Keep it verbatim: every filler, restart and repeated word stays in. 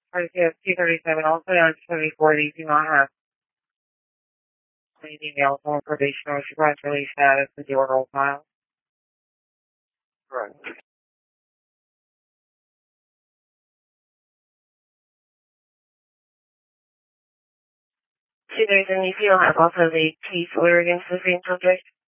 R C S two thirty-seven, also on twenty-four, you do not have anything else on probation or supervised release status with your roll file. Right. Two days, and you don't have also the case order against the same subject?